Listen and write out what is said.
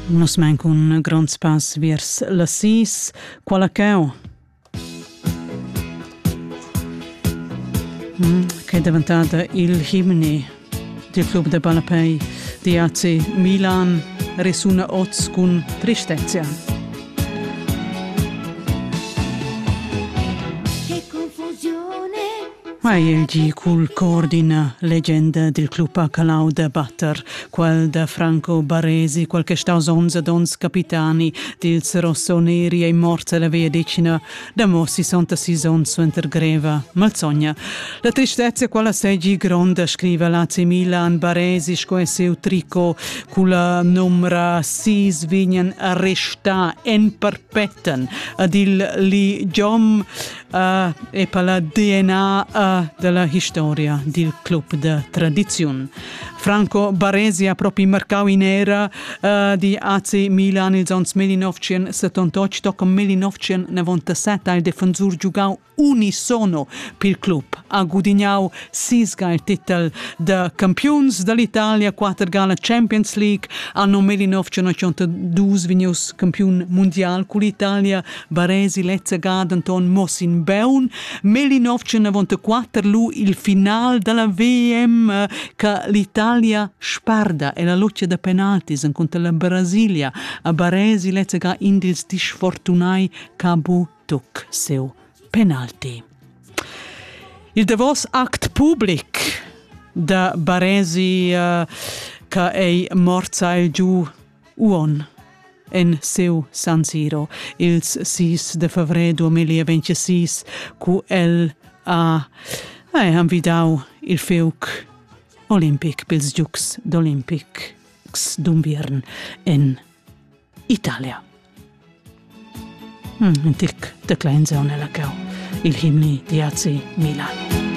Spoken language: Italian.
Nos manca un grand spas vers la 6, quala cheu. Che è diventata il himne del club de Balapei di AC Milan, resuna oz con tristezza. Egli cul coordina leggenda del club a Calau de Batter, quel da Franco Baresi, quel che sta onze dons capitani dils rossoneri e morte la via decina, da mo 66 ons suenter greva, malzogna. La tristezza quella seggi gronda, scrive l'AC Milan, Baresi sco e seu trico, cula numra 6 vignan arresta en perpetten, ad il li giom e per la DNA della storia del club de tradizione. Franco Baresi ha proprio marcato in era di AC Milan il zons 1978 tocca 1997 il difensor giocò unisono per il club. Ha guadagnato 6 il titolo de Campions dell'Italia, 4 gala Champions League, anno 1982 venius campione mondiale con l'Italia. Baresi lezza gadanton Mossin Beun, 1994 lui il finale della VM che l'Italia sparda e la lotta da penaltis contro la Brasilia. A Baresi lezza ga indils disfortunai cabu tuc seu penalti. Il davos act public da Baresi che è morzail giù uon en seu San Siro il 6 de febbraio 2026 cu el han vidau il feuc olimpic pils Giucs d'Olimpics d'Unviern en Italia. Un tic de klein zone la cau il himni di AC Milan.